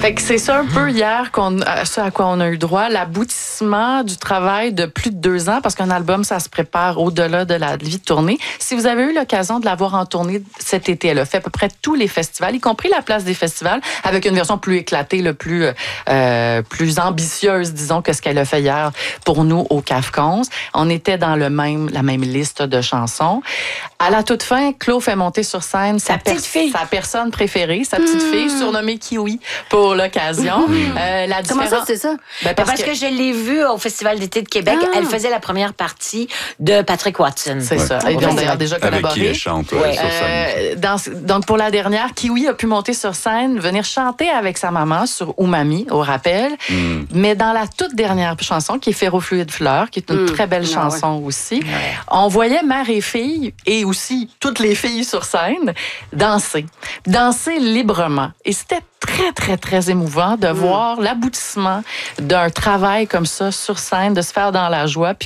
Fait que c'est ça un peu hier, ce à quoi on a eu droit, l'aboutissement du travail de plus de 2 ans, parce qu'un album, ça se prépare au-delà de la vie de tournée. Si vous avez eu l'occasion de la voir en tournée cet été, elle a fait à peu près tous les festivals, y compris la place des festivals, avec une version plus éclatée, plus ambitieuse, disons, que ce qu'elle a fait hier pour nous au CAFCONS. On était dans la même liste de chansons. À la toute fin, Claude fait monter sur scène sa personne préférée, sa petite fille, surnommée Kiwi pour l'occasion. Comment ça, c'est ça? Parce que je l'ai vue au Festival d'été de Québec. Elle faisait la première partie de Patrick Watson. C'est ça. Ils ont d'ailleurs déjà collaboré. Avec qui elle chante sur scène. Donc, pour la dernière, Kiwi a pu monter sur scène, venir chanter avec sa maman sur Umami, au rappel. Mais dans la toute dernière chanson, qui est Ferrofluide Fleur, qui est une très belle chanson aussi, on voyait mère et fille, et aussi toutes les filles sur scène, danser librement. Et c'était très, très, très émouvant de voir l'aboutissement d'un travail comme ça sur scène, de se faire dans la joie. Puis